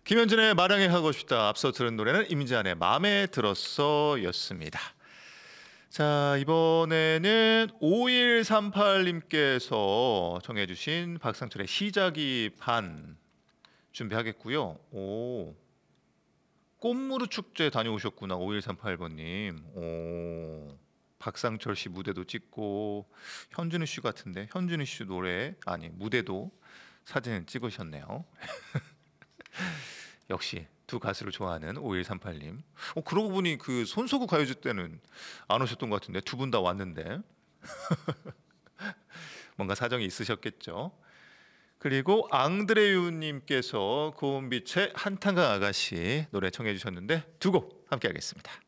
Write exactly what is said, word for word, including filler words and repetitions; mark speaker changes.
Speaker 1: 김현진의 마랑에 하고 싶다. 앞서 들은 노래는 임지한의 맘에 들었어 였습니다. 자, 이번에는 오일삼팔 님께서 정해주신 박상철의 시작이 반 준비하겠고요. 오, 꽃무르 축제 다녀오셨구나. 오일삼팔 번님. 오, 박상철 씨 무대도 찍고 현준우 씨 같은데 현준우 씨 노래 아니 무대도 사진을 찍으셨네요. 역시 두 가수를 좋아하는 오일삼팔 님. 어, 그러고 보니 그 손석구 가요제 때는 안 오셨던 것 같은데 두 분 다 왔는데 뭔가 사정이 있으셨겠죠. 그리고 앙드레유님께서 고운빛의 한탄강 아가씨 노래 청해 주셨는데 두 곡 함께 하겠습니다.